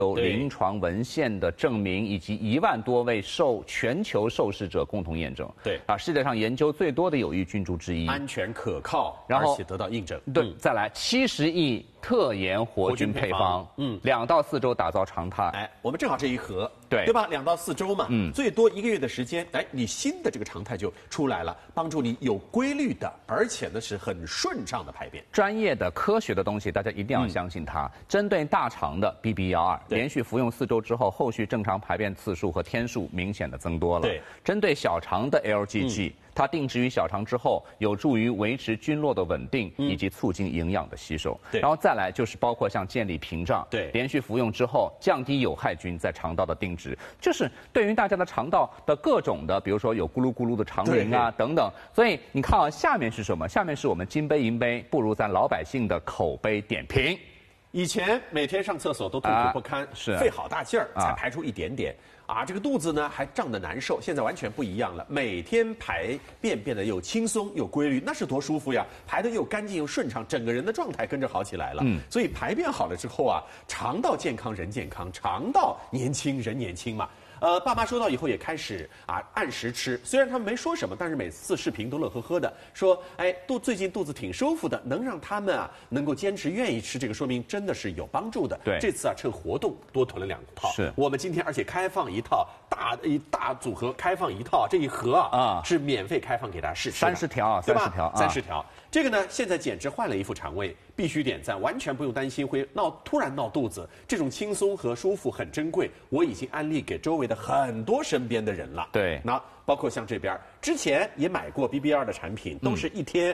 有临床文献的证明，以及1万多位全球受试者共同验证。 对世界上研究最多的有益菌株之一， 安全可靠， 然后而且得到印证。 对，再来70亿特研活菌配方，2到4周打造常态。 哎，我们正好这一盒， 对吧？2到4周嘛，最多1个月的时间，哎，你新的这个常态就出来了，帮助你有规律的，而且呢是很顺畅的排便。 专业的、科学的东西，大家一定要相信它。针对大肠的 BB12，连续服用4周之后，后续正常排便次数和天数明显的增多了。 对， 针对小肠的 LGG。它定植于小肠之后，有助于维持菌落的稳定，以及促进营养的吸收。然后再来就是包括像建立屏障，连续服用之后降低有害菌在肠道的定植，就是对于大家的肠道的各种的，比如说有咕噜咕噜的肠鸣啊等等。所以你看啊，下面是什么？下面是我们金杯银杯不如咱老百姓的口碑点评。 以前每天上厕所都痛苦不堪，费好大劲儿才排出一点点。这个肚子呢还胀得难受，现在完全不一样了。每天排便变得又轻松又规律，那是多舒服呀！排得又干净又顺畅，整个人的状态跟着好起来了。所以排便好了之后啊，肠道健康人健康，肠道年轻人年轻嘛。爸妈收到以后也开始按时吃，虽然他们没说什么，但是每次视频都乐呵呵的说，哎，最近肚子挺舒服的，能让他们能够坚持愿意吃，这个说明真的是有帮助的。 对， 这次趁活动多囤了2套， 是我们今天而且开放1套大组合，开放1套，这一盒是免费开放给大家试吃的 ，30条， 对吧 ？30 条。这个呢，现在简直换了一副肠胃，必须点赞，完全不用担心会突然闹肚子，这种轻松和舒服很珍贵。我已经安利给周围的很多身边的人了。 对， 那包括像这边之前也买过 BB2的产品，都是一天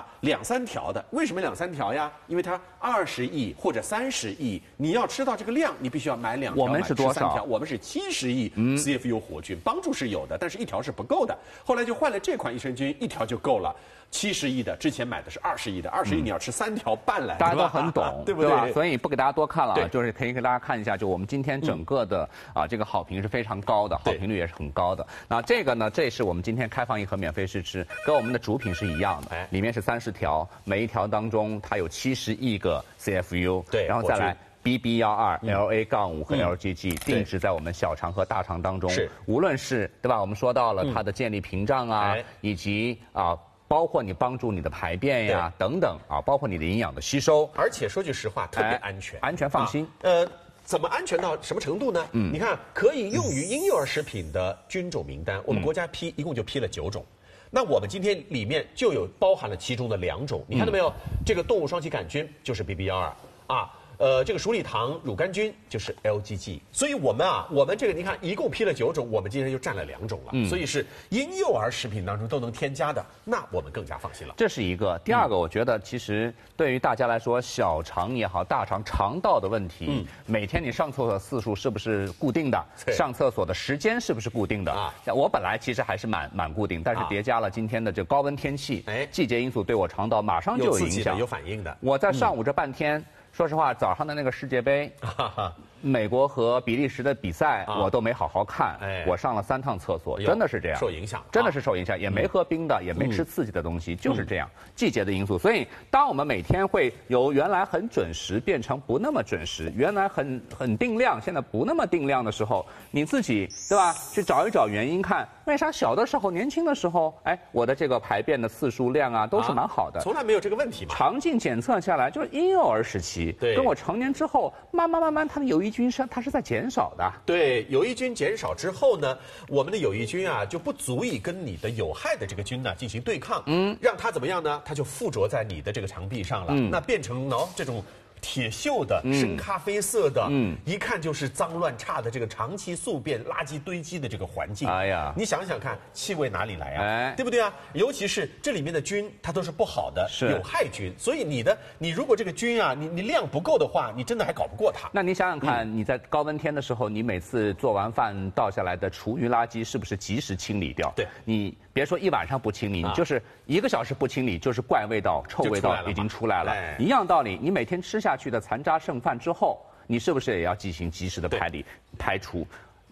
2、3条的。为什么2、3条呀？因为它20亿或者30亿，你要吃到这个量，你必须要买2条。 我们是多少？ 3条，我们是70亿 CFU 活菌，帮助是有的，但是1条是不够的。后来就换了这款益生菌，1条就够了。70亿的，之前买的是20亿的，20亿你要吃3条半来， 大家都很懂， 对不对？ 所以不给大家多看了，就是可以给大家看一下，就我们今天整个的这个好评是非常高的，好评率也是很高的。那这个呢，这是我们今天开放1盒免费试吃，跟我们的主品是一样的，里面是30条，每一条当中它有70亿个 CFU， 对， 然后再来。BB12、LA-5和 LGG 定植在我们小肠和大肠当中，无论是对吧？我们说到了它的建立屏障以及包括你帮助你的排便呀等等包括你的营养的吸收， 而且说句实话，特别安全， 安全放心。 怎么安全到什么程度呢？你看，可以用于婴幼儿食品的菌种名单，我们国家一共就批了9种。那我们今天里面就包含了其中的2种，你看到没有？这个动物双歧杆菌就是 BB12这个鼠李糖乳杆菌就是 LGG， 所以我们这个你看一共批了9种，我们今天就占了2种了，所以是婴幼儿食品当中都能添加的，那我们更加放心了。 这是一个。第二个，我觉得其实对于大家来说，小肠也好，大肠肠道的问题，每天你上厕所次数是不是固定的？上厕所的时间是不是固定的？我本来其实还是蛮固定，但是叠加了今天的这高温天气，季节因素对我肠道马上就有影响， 有反应的。 我在上午这半天。说实话，早上的那个世界杯，美国和比利时的比赛，我都没好好看。我上了3趟厕所，真的是这样， 受影响， 真的是受影响，也没喝冰的，也没吃刺激的东西，就是这样，季节的因素。所以，当我们每天会由原来很准时变成不那么准时，原来很定量，现在不那么定量的时候，你自己对吧？去找一找原因，看为啥小的时候、年轻的时候，我的这个排便的次数量都是蛮好的， 从来没有这个问题嘛。 肠镜检测下来，就是婴幼儿时期。跟我成年之后，慢慢，它的有益菌它是在减少的。 对，有益菌减少之后呢，我们的有益菌就不足以跟你的有害的这个菌呢进行对抗，让它怎么样呢？它就附着在你的这个肠壁上了，那变成这种。铁锈的、深咖啡色的，一看就是脏乱差的这个长期宿便、垃圾堆积的这个环境。 哎呀， 你想想看，气味哪里来啊？对不对啊？尤其是这里面的菌，它都是不好的，有害菌。所以你如果这个菌你量不够的话，你真的还搞不过它。 那你想想看，你在高温天的时候，你每次做完饭倒下来的厨余垃圾，是不是及时清理掉？ 对， 你别说1晚上不清理，你就是1个小时不清理，就是怪味道、臭味道已经出来了。一样道理，你每天吃下去的残渣剩饭之后，你是不是也要进行及时的排除？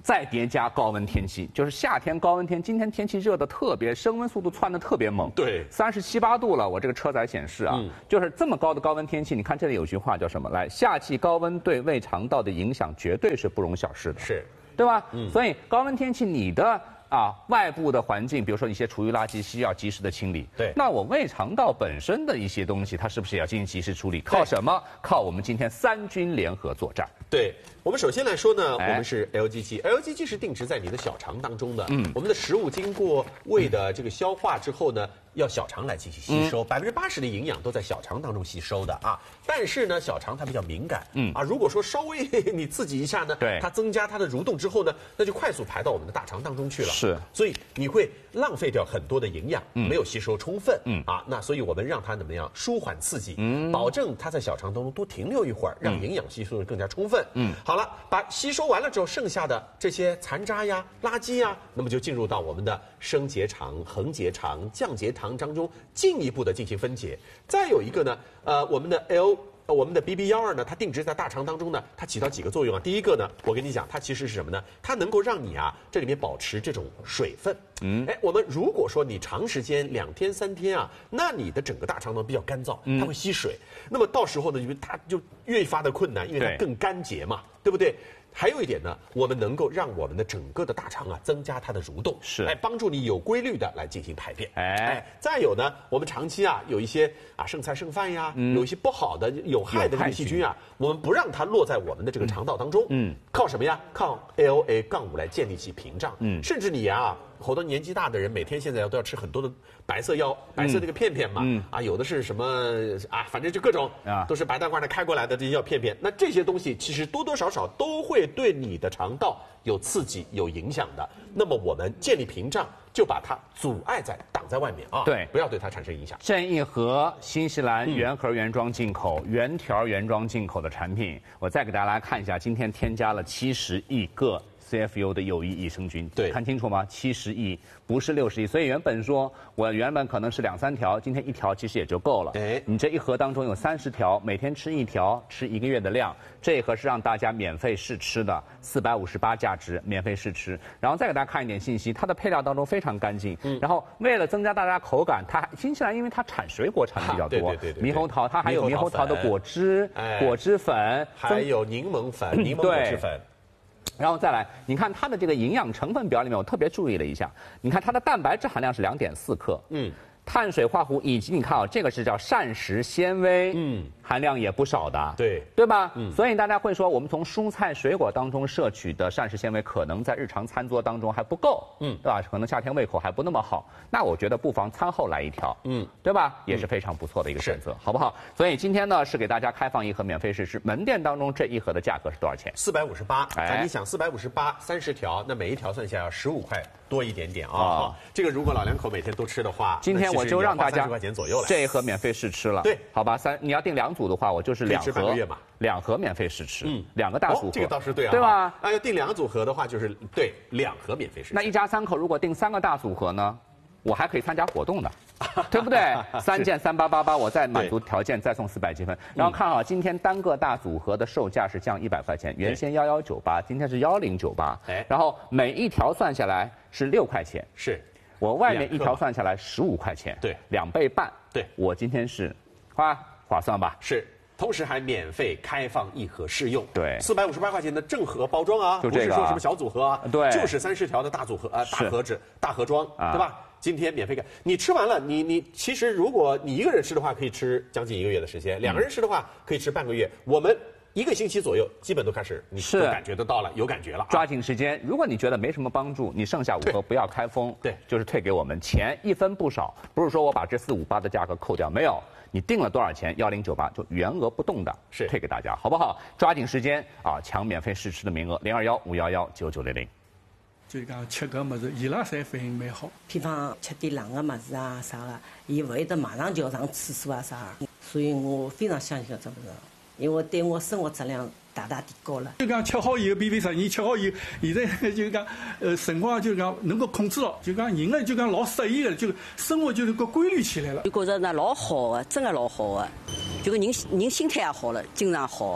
再叠加高温天气，就是夏天高温天，今天天气热的特别，升温速度窜的特别猛， 对 ，37、8度了，我这个车载显示啊，就是这么高的高温天气，你看这里有句话叫什么？来，夏季高温对胃肠道的影响绝对是不容小视的， 是， 对吧？所以高温天气你的。外部的环境，比如说一些厨余垃圾需要及时的清理。 对， 那我胃肠道本身的一些东西，它是不是也要进行及时处理？靠什么？靠我们今天3军联合作战。 对，我们首先来说呢，我们是 LGG 是定植在你的小肠当中的。我们的食物经过胃的这个消化之后呢，要小肠来进行吸收，80%的营养都在小肠当中吸收的啊。但是呢，小肠它比较敏感，如果说稍微你刺激一下呢， 对， 它增加它的蠕动之后呢，那就快速排到我们的大肠当中去了。 是， 所以你会浪费掉很多的营养，没有吸收充分，那所以我们让它怎么样舒缓刺激，保证它在小肠当中多停留一会儿，让营养吸收的更加充分。好了，把吸收完了之后，剩下的这些残渣呀、垃圾呀，那么就进入到我们的升结肠、横结肠、降结肠当中，进一步的进行分解。再有一个呢，我们的 BB12呢，它定植在大肠当中呢，它起到几个作用啊？第一个呢，我跟你讲，它其实是什么呢？它能够让你这里面保持这种水分。我们如果说你长时间2天3天那你的整个大肠呢比较干燥，它会吸水，那么到时候呢，它就越发的困难，因为它更干结嘛，对不对？还有一点呢，我们能够让我们的整个的大肠增加它的蠕动， 是， 帮助你有规律的来进行排便。再有呢，我们长期有一些剩菜剩饭呀，有一些不好的有害的这个细菌我们不让它落在我们的这个肠道当中，靠什么呀？靠 ALA-5来建立起屏障，甚至你好多年纪大的人每天现在都要吃很多的白色那个片片嘛，有的是什么反正就各种都是白大褂的开过来的这些药片片。那这些东西其实多多少少都会对你的肠道有刺激、有影响的。那么我们建立屏障，就把它挡在外面对， 不要对它产生影响。 这一盒新西兰原盒原装进口、原条原装进口的产品，我再给大家来看一下，今天添加了70亿个。CFU 的有益益生菌， 对， 看清楚吗？70亿不是60亿，所以原本说我原本可能是2、3条，今天1条其实也就够了。你这一盒当中有30条，每天吃1条，吃1个月的量。这一盒是让大家免费试吃的，458价值，免费试吃。然后再给大家看一点信息，它的配料当中非常干净。然后为了增加大家口感，新西兰因为它产水果产的比较多， 对， 猕猴桃它还有猕猴桃的果汁、果汁粉， 还有柠檬粉、柠檬果汁粉。 然后再来，你看它的这个营养成分表里面，我特别注意了一下，你看它的蛋白质含量是2.4克，碳水化合物以及你看这个是叫膳食纤维，含量也不少的，对吧？所以大家会说，我们从蔬菜水果当中摄取的膳食纤维，可能在日常餐桌当中还不够，对吧？可能夏天胃口还不那么好，那我觉得不妨餐后来1条，对吧？也是非常不错的一个选择，好不好？所以今天呢是给大家开放1盒免费试吃，门店当中这1盒的价格是多少钱 ？458。你想458，30条，那每1条算下来要15块多一点点这个如果老两口每天都吃的话， 今天我就让大家 30块钱左右了。 这1盒免费试吃了， 对， 好吧？你要订2组的话，我就是2盒，2盒免费试吃，2个大组合， 这个倒是对对吧？ 要订2个组合的话，就是对2盒免费试吃。 那1家3口如果订3个大组合呢，我还可以参加活动的，对不对？3件3888，我再满足条件再送400积分。然后看今天单个大组合的售价是降100块钱，原先1198，今天是1098。然后每1条算下来是6块钱， 是我外面1条算下来15块钱， 对 ，2倍半， 对， 我今天是划算吧？ 是。同时还免费开放1盒试用， 对 ，458块钱的正盒包装就这个不是说什么小组合对， 就是30条的大组合大盒装，对吧？今天免费给你吃完了，你其实如果你1个人吃的话，可以吃将近1个月的时间；2个人吃的话，可以吃半个月。我们1个星期左右，基本都开始你都感觉得到了，有感觉了。 抓紧时间，如果你觉得没什么帮助，你剩下5盒不要开封， 对， 就是退给我们钱1分不少，不是说我把这458的价格扣掉，没有。你定了多少钱？1098就原额不动的， 是退给大家，好不好？抓紧时间抢免费试吃的名额，021-511-9900。 就讲吃个么子，伊拉侪反应蛮好。 比方吃点冷个么子啥个，伊勿会得马上就要上厕所啥，所以我非常相信搿只物事，因为对我生活质量大大提高了。 就讲吃好以后，比12年吃好以后，现在就讲辰光就讲能够控制了，就讲人呢就讲老适意了，就生活就是个规律起来了。 就觉着呢老好的，真的老好的，就个人心态也好了，精神好。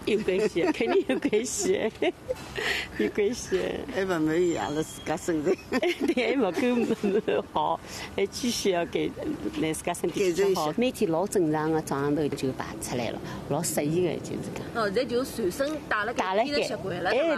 有关系，肯定有关系，有关系。 还不满意阿拉自家身体， 对，还不够好，还继续要给来自家身体比较好。每天老正常的早上头就排出来了，老适宜的就是讲。 哦，现在就随身带了个吸习惯了， 哎，